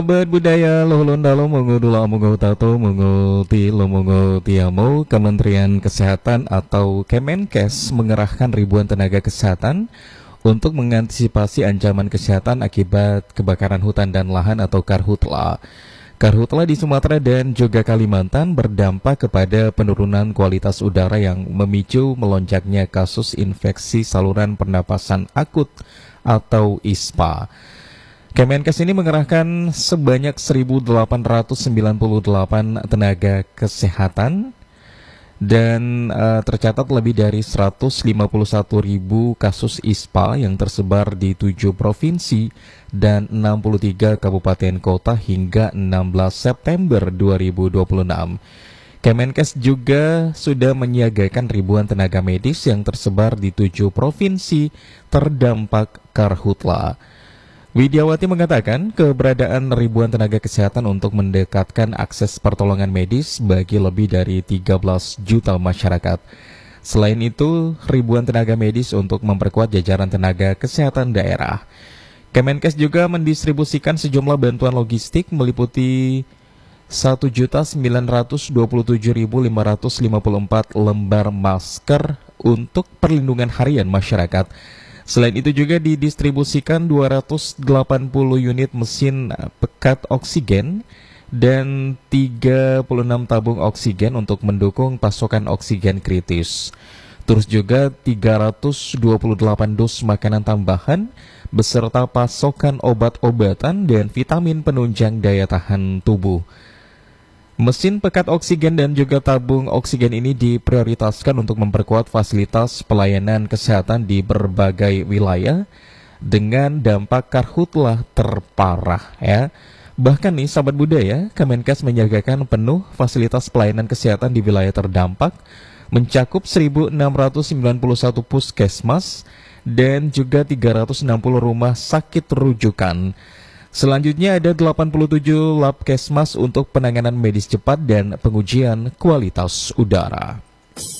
Sahabat budaya lohulun dalu mungu dula mungu tato mungu ti lo mungu tiamo. Kementerian Kesehatan atau Kemenkes mengerahkan ribuan tenaga kesehatan untuk mengantisipasi ancaman kesehatan akibat kebakaran hutan dan lahan atau karhutla. Karhutla di Sumatera dan juga Kalimantan berdampak kepada penurunan kualitas udara yang memicu melonjaknya kasus infeksi saluran pernapasan akut atau ISPA. Kemenkes ini mengerahkan sebanyak 1.898 tenaga kesehatan dan tercatat lebih dari 151.000 kasus ISPA yang tersebar di 7 provinsi dan 63 kabupaten kota hingga 16 September 2026. Kemenkes juga sudah menyiagakan ribuan tenaga medis yang tersebar di 7 provinsi terdampak karhutla. Widiawati mengatakan keberadaan ribuan tenaga kesehatan untuk mendekatkan akses pertolongan medis bagi lebih dari 13 juta masyarakat. Selain itu, ribuan tenaga medis untuk memperkuat jajaran tenaga kesehatan daerah. Kemenkes juga mendistribusikan sejumlah bantuan logistik meliputi 1.927.554 lembar masker untuk perlindungan harian masyarakat. Selain itu juga didistribusikan 280 unit mesin pekat oksigen dan 36 tabung oksigen untuk mendukung pasokan oksigen kritis. Terus juga 328 dus makanan tambahan beserta pasokan obat-obatan dan vitamin penunjang daya tahan tubuh. Mesin pekat oksigen dan juga tabung oksigen ini diprioritaskan untuk memperkuat fasilitas pelayanan kesehatan di berbagai wilayah dengan dampak karhutla terparah ya. Bahkan nih sahabat budaya, Kemenkes menyiagakan penuh fasilitas pelayanan kesehatan di wilayah terdampak, mencakup 1.691 puskesmas dan juga 360 rumah sakit rujukan. Selanjutnya ada 87 labkesmas untuk penanganan medis cepat dan pengujian kualitas udara.